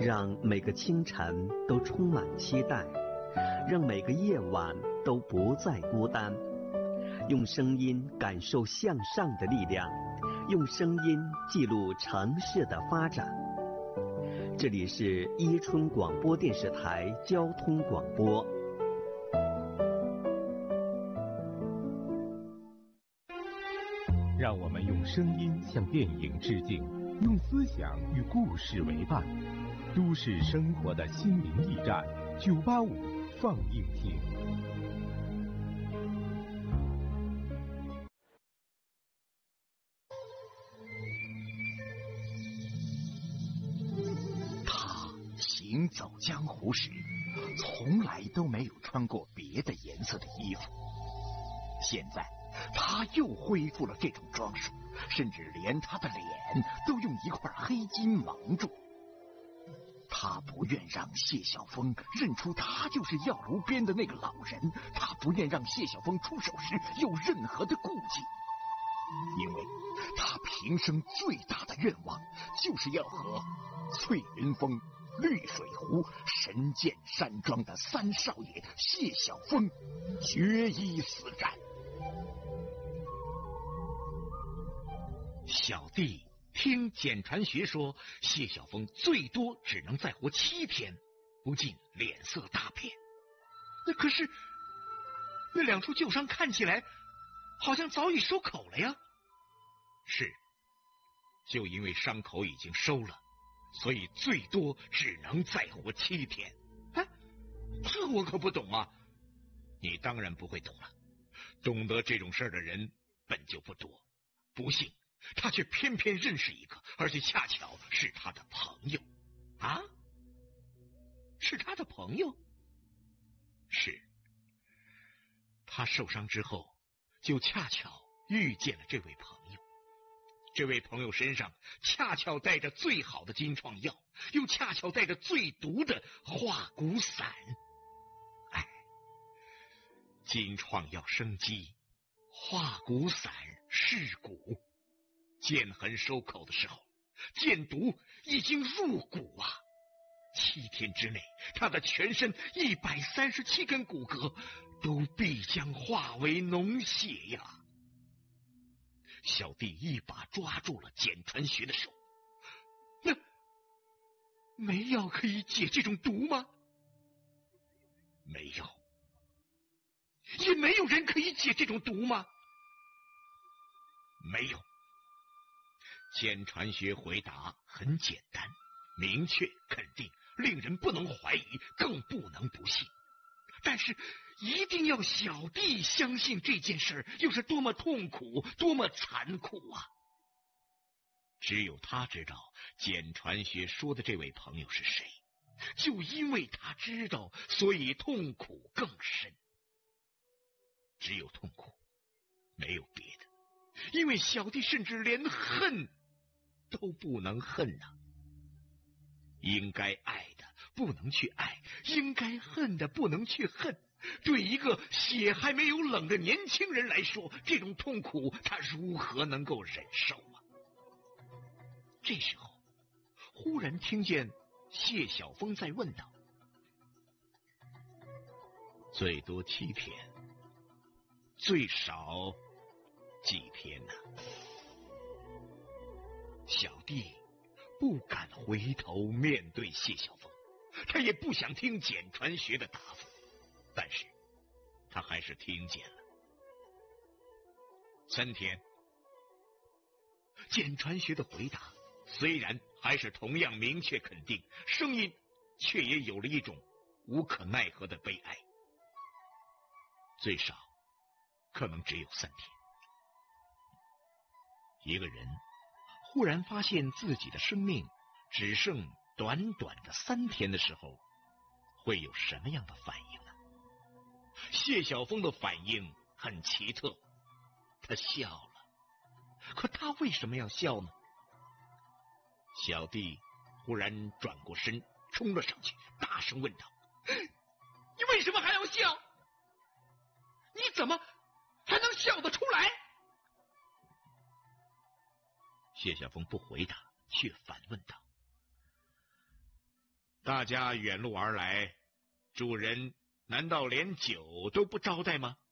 让每个清晨都充满期待，让每个夜晚都不再孤单。用声音感受向上的力量，用声音记录城市的发展。这里是伊春广播电视台交通广播。 让我们用声音向电影致敬，用思想与故事为伴。都市生活的心灵驿站，985放映厅。 他行走江湖时，从来都没有穿过别的颜色的衣服。现在他又恢复了这种装束，甚至连他的脸都用一块黑金蒙住。他不愿让谢晓峰认出他就是药炉边的那个老人，他不愿让谢晓峰出手时有任何的顾忌，因为他平生最大的愿望就是要和翠云峰、绿水湖、神剑山庄的三少爷谢晓峰决一死战。 小弟听简传学说，谢晓峰最多只能再活7天，不禁脸色大变。可是那2处旧伤看起来好像早已收口了呀。是，就因为伤口已经收了，所以最多只能再活7天。哎，这我可不懂啊。你当然不会懂了，懂得这种事儿的人本就不多，不幸他却偏偏认识一个，而且恰巧是他的朋友。啊？是他的朋友？是。他受伤之后，就恰巧遇见了这位朋友。这位朋友身上恰巧带着最好的金创药，又恰巧带着最毒的化骨散。哎，金创药生机，化骨散噬骨。剑痕收口的时候，剑毒已经入骨啊！7天之内，他的全身137根骨骼都必将化为脓血呀！小弟一把抓住了简传学的手。那没药可以解这种毒吗？没有。也没有人可以解这种毒吗？没有。简传学回答很简单、明确、肯定，令人不能怀疑，更不能不信。但是一定要小弟相信这件事又是多么痛苦，多么残酷啊！只有他知道简传学说的这位朋友是谁，就因为他知道，所以痛苦更深。只有痛苦，没有别的。因为小弟甚至连恨都不能恨啊！应该爱的不能去爱，应该恨的不能去恨。对一个血还没有冷的年轻人来说，这种痛苦他如何能够忍受啊？这时候，忽然听见谢晓峰在问道：“最多7天，最少几天呢？”小弟不敢回头面对谢晓峰，他也不想听简传学的答复，但是他还是听见了。3天。简传学的回答虽然还是同样明确肯定，声音却也有了一种无可奈何的悲哀。最少可能只有3天。一个人忽然发现自己的生命只剩短短的3天的时候，会有什么样的反应呢？谢晓峰的反应很奇特，他笑了。可他为什么要笑呢？小弟忽然转过身，冲了上去，大声问道：“你为什么还要笑？你怎么还能笑得出来？”谢晓峰不回答，却反问道：“ 大家远路而来，主人难道连酒都不招待吗？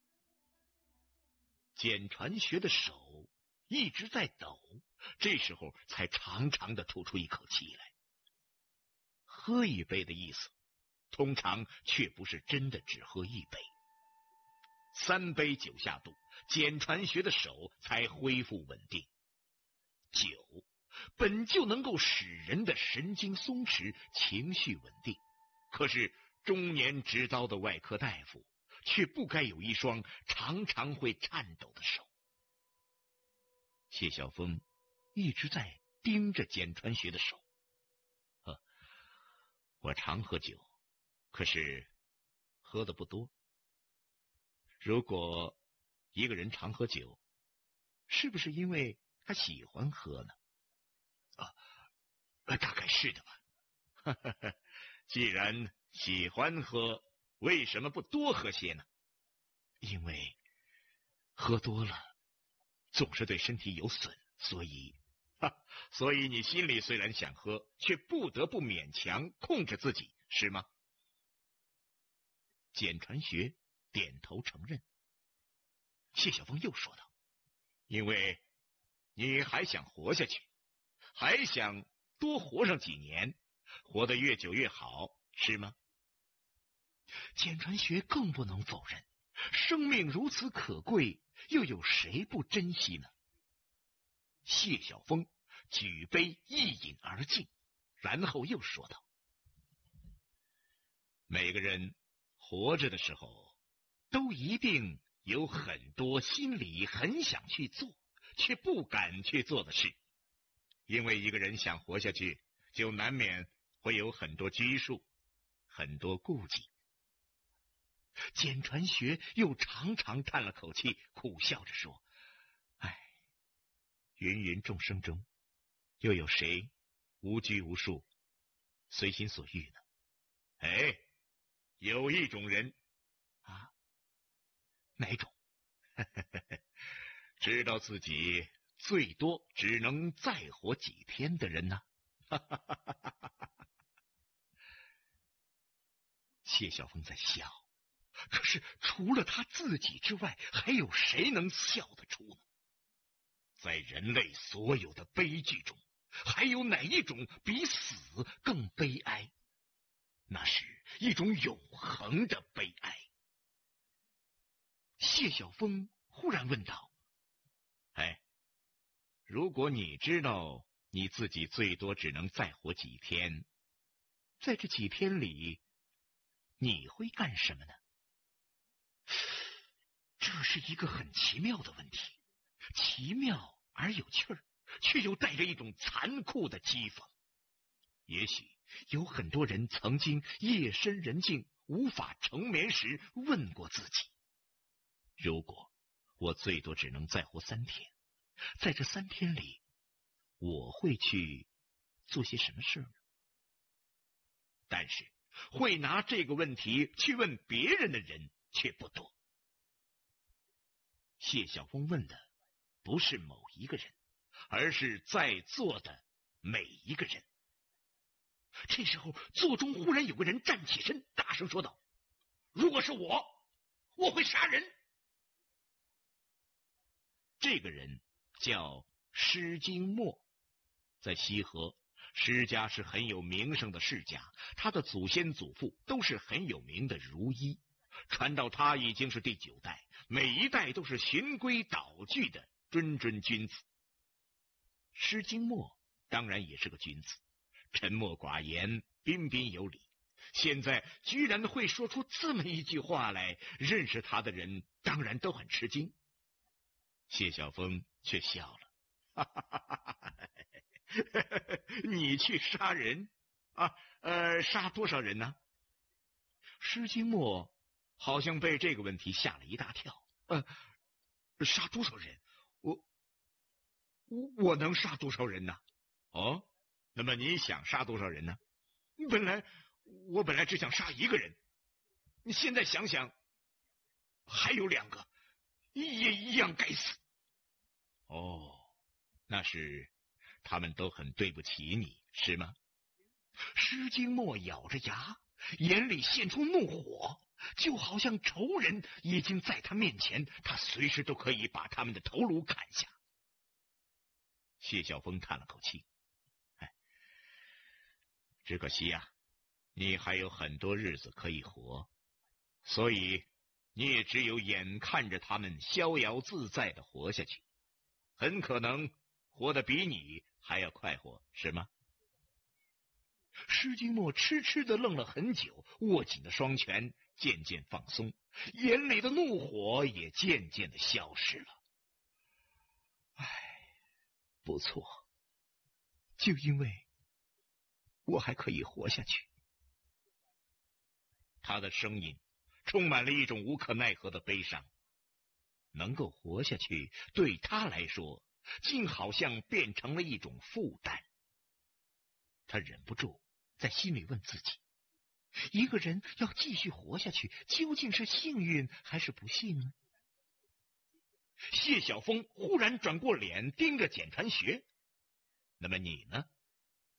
简传学的手一直在抖，这时候才长长的吐出一口气来。喝一杯的意思，通常却不是真的只喝一杯。3杯酒下肚，简传学的手才恢复稳定。酒本就能够使人的神经松弛，情绪稳定，可是中年执刀的外科大夫却不该有一双常常会颤抖的手。谢晓峰一直在盯着简传学的手。我常喝酒，可是喝的不多。如果一个人常喝酒，是不是因为他喜欢喝呢？大概是的吧。既然喜欢喝，为什么不多喝些呢？因为喝多了总是对身体有损，所以你心里虽然想喝，却不得不勉强控制自己，是吗？简传学点头承认。谢晓峰又说道：因为你还想活下去，还想多活上几年，活得越久越好，是吗？简传学更不能否认，生命如此可贵，又有谁不珍惜呢？谢晓峰举杯一饮而尽，然后又说道：每个人活着的时候，都一定有很多心里很想去做，却不敢去做的事。因为一个人想活下去，就难免会有很多拘束，很多顾忌。简传学又长长叹了口气，苦笑着说：芸芸众生中，又有谁无拘无束，随心所欲呢？有一种人啊，哪种？知道自己最多只能再活几天的人呢？谢晓峰在笑，可是除了他自己之外，还有谁能笑得出呢？在人类所有的悲剧中，还有哪一种比死更悲哀？那是一种永恒的悲哀。谢晓峰忽然问道：如果你知道你自己最多只能再活几天，在这几天里，你会干什么呢？这是一个很奇妙的问题，奇妙而有趣儿，却又带着一种残酷的讥讽。也许有很多人曾经夜深人静无法成眠时问过自己：如果我最多只能再活3天，在这3天里，我会去做些什么事呢？但是会拿这个问题去问别人的人却不多。谢晓峰问的不是某一个人，而是在座的每一个人。这时候，座中忽然有个人站起身，大声说道：如果是我会杀人。这个人叫施金墨，在西河，施家是很有名声的世家，他的祖先祖父都是很有名的儒医，传到他已经是第9代，每一代都是循规蹈矩的谆谆君子。施金墨当然也是个君子，沉默寡言，彬彬有礼，现在居然会说出这么一句话来，认识他的人当然都很吃惊。谢晓峰却笑了：你去杀人啊？杀多少人呢？施金墨好像被这个问题吓了一大跳。杀多少人？我能杀多少人呢？那么你想杀多少人呢？我本来只想杀1个人，你现在想想，还有2个也一样该死。那是他们都很对不起你，是吗？ 施金墨咬着牙，眼里现出怒火，就好像仇人已经在他面前，他随时都可以把他们的头颅砍下。谢晓峰叹了口气，只可惜呀，你还有很多日子可以活，所以你也只有眼看着他们逍遥自在的活下去，很可能活得比你还要快活，是吗？施金墨痴痴地愣了很久，握紧的双拳渐渐放松，眼里的怒火也渐渐地消失了。不错，就因为我还可以活下去。他的声音充满了一种无可奈何的悲伤。能够活下去，对他来说，竟好像变成了一种负担。他忍不住在心里问自己，一个人要继续活下去，究竟是幸运还是不幸呢？谢晓峰忽然转过脸盯着简传学，那么你呢？